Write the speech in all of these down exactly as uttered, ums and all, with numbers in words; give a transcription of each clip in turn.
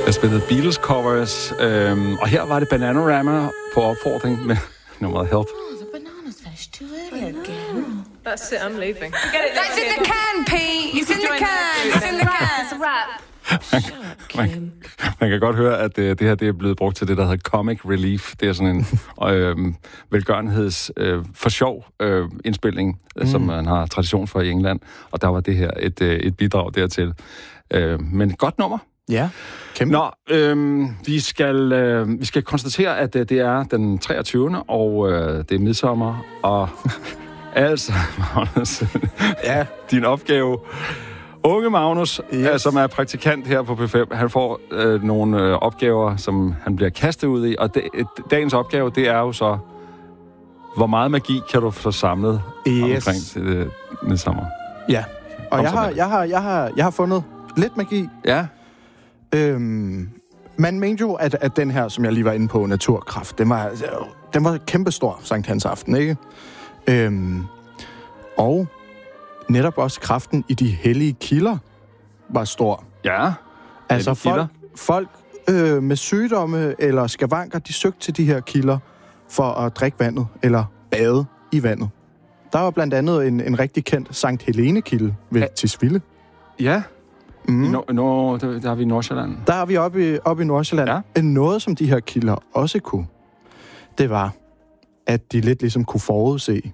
Jeg spillede Beatles covers, øhm, og her var det Bananarama på opfordring med nummeret Help. Oh, the bananas finished too early again. That's it, I'm leaving. That's in the can, Pete. It's in the can. It's in the can. It's a wrap. Man, man kan godt høre, at det, det her det er blevet brugt til det, der hedder comic relief. Det er sådan en øh, velgørenheds øh, for sjov øh, indspilning, mm. som man har tradition for i England. Og der var det her et, øh, et bidrag dertil. Øh, men godt nummer. Ja, kæmpe. Nå, øh, vi, skal, øh, vi skal konstatere, at øh, det er den treogtyvende og øh, det er midsommer, og altså, Magnus, ja, din opgave... Unge Magnus, yes. øh, som er praktikant her på P fem, han får øh, nogle øh, opgaver, som han bliver kastet ud i, og det, øh, dagens opgave, det er jo så, hvor meget magi kan du få samlet yes. omkring til øh, midsommer? Ja, og jeg har, jeg, har, jeg, har, jeg har fundet lidt magi. Ja. Øhm, man mente jo, at, at den her, som jeg lige var inde på, naturkraft, den var, den var kæmpestor Sankt Hans aften, ikke? Øhm, og... netop også kraften i de hellige kilder var stor. Ja, altså folk, folk øh, med sygdomme eller skavanker, de søgte til de her kilder for at drikke vandet eller bade i vandet. Der var blandt andet en, en rigtig kendt Sankt Helene-kilde ved ja. Tisvilde. Ja, mm. no, no, der, der er vi i Nordsjælland. Der er vi oppe i, oppe i Nordsjælland. Ja. Noget, som de her kilder også kunne, det var, at de lidt ligesom kunne forudse...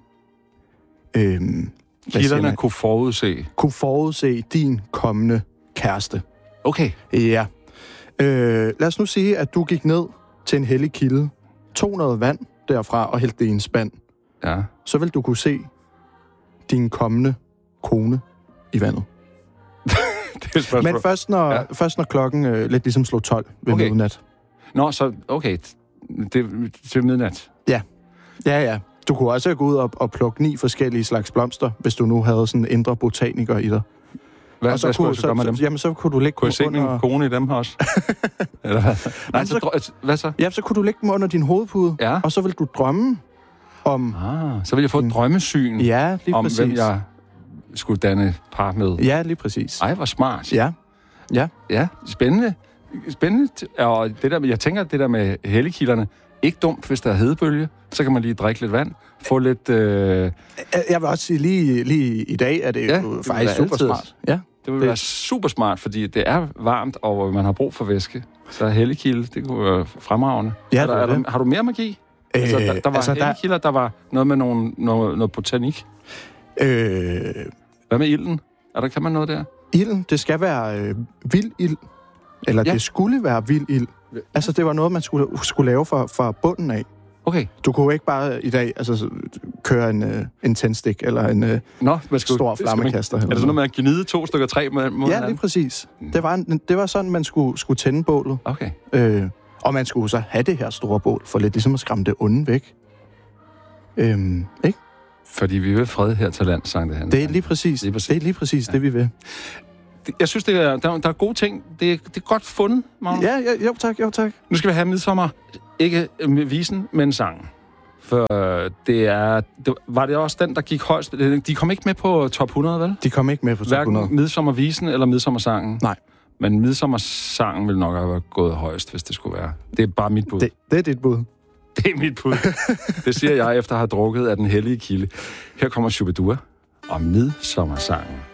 Øhm, Kilderne kunne forudse? Kunne forudse din kommende kæreste. Okay. Ja. Øh, lad os nu sige, at du gik ned til en hellig kilde, tog noget vand derfra og hældte det i en spand. Ja. Så vil du kunne se din kommende kone i vandet. Det er Men først når, ja. først når klokken øh, lidt ligesom slog tolv ved okay. midnat. Nå, så okay. Det til midnat? Ja. Ja, ja. Du kunne også gå ud og, og plukke ni forskellige slags blomster, hvis du nu havde sådan en indre botaniker i dig. Hvad, og så hvad kunne, så, så, dem? Jamen, så kunne du lægge kunne jeg se under... min kone i dem også? Eller hvad? Nej, så, så, hvad så? Ja, så kunne du lægge dem under din hovedpude, ja. og så vil du drømme om... Ah, så vil jeg få et drømmesyn ja, lige om, præcis. hvem jeg skulle danne par med. Ja, lige præcis. Ej, hvor smart. Ja. Ja. Ja, spændende. Spændende. Og det der, jeg tænker, det der med helligkilderne, ikke dumt, hvis der er hedebølge. Så kan man lige drikke lidt vand. Få lidt... Øh... Jeg vil også sige, lige, lige i dag er det ja, jo faktisk super altid. Smart. Ja, det vil det. være super smart, fordi det er varmt, og man har brug for væske. Så helligkilde, det kunne være fremragende. Ja, er der, er der, har du mere magi? Øh, altså, der, der var altså, helligkilder, der var noget med nogle, noget, noget botanik. Øh... Hvad med ilden? Er der, kan man noget der? Ilden, det skal være øh, vild ild. Eller ja. Det skulle være vild ild. Altså, det var noget, man skulle, skulle lave fra, fra bunden af. Okay. Du kunne ikke bare i dag altså, køre en, uh, en tændstik eller en uh, Nå, man skal, stor flammekaster. Er det sådan noget med at gnide to stykker træ mod hinanden? Ja, lige præcis. Mm. Det, var en, det var sådan, man skulle, skulle tænde bålet. Okay. Øh, og man skulle så have det her store bål, for lidt ligesom at skræmme det onde væk. Øhm, ikke? Fordi vi vil fred her til land, Sankt Hans. Det er lige præcis, lige præcis. Det, er lige præcis ja. det, vi vil. Jeg synes, det er, der, der er gode ting. Det er, det er godt fundet, Magnus. Ja, ja, jo tak, jo tak. Nu skal vi have midsommer. Ikke med visen, men sangen. For det er... Det, var det også den, der gik højst? De kom ikke med på top hundrede, vel? De kom ikke med på top hundrede. Hverken midsommervisen eller midsommersangen. Nej. Men midsommersangen ville nok have gået højst, hvis det skulle være. Det er bare mit bud. Det, det er dit bud. Det er mit bud. Det siger jeg, efter at have drukket af den hellige kilde. Her kommer Shubidua og midsommersangen.